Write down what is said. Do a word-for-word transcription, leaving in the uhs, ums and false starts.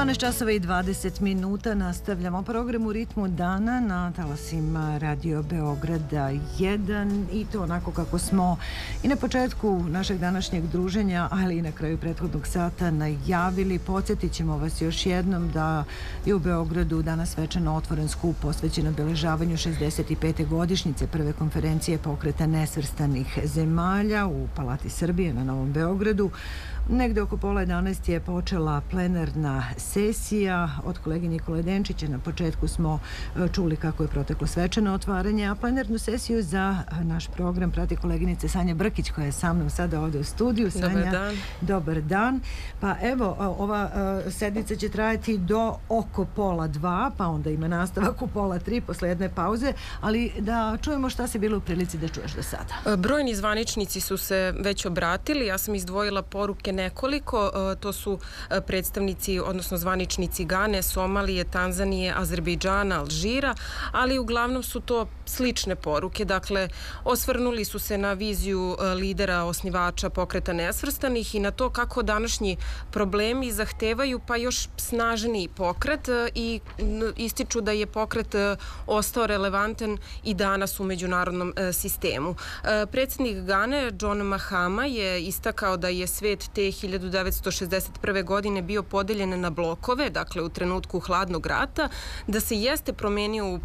dvanaest časova i dvadeset minuta nastavljamo program u ritmu dana na talasima Radio Beograda jedan i to onako kako smo i na početku našeg današnjeg druženja, ali i na kraju prethodnog sata najavili. Podsjetit ćemo vas još jednom da je u Beogradu danas svečano otvoren skup posvećen obeležavanju šezdeset pete godišnjice prve konferencije Pokreta nesvrstanih zemalja u Palati Srbije na Novom Beogradu. Negde oko pola jedanaest je počela plenarna sesija. Od kolege Nikole Denčića na početku smo čuli kako je proteklo svečano otvaranje, a plenarnu sesiju za naš program prati koleginica Sanja Brkić koja je sa mnom sada ovde u studiju. Sanja, dobar dan. Dobar dan. Pa evo, ova sednica će trajati do oko pola dva, pa onda ima nastavak u pola tri posle jedne pauze, ali da čujemo šta si bilo u prilici da čuješ do sada. Brojni zvaničnici su se već obratili, ja sam izdvojila poruke nekoliko, to su predstavnici, odnosno zvaničnici Gane, Somalije, Tanzanije, Azerbejdžana, Alžira, ali uglavnom su to slične poruke. Dakle, osvrnuli su se na viziju lidera osnivača Pokreta nesvrstanih i na to kako današnji problemi zahtevaju pa još snažniji pokret i ističu da je pokret ostao relevantan i danas u međunarodnom sistemu. Predsjednik Gane, John Mahama, je istakao da je svet te hiljadu devetsto šezdeset prve. godine bio podeljen na blokove, dakle u trenutku hladnog rata, da se jeste promenio u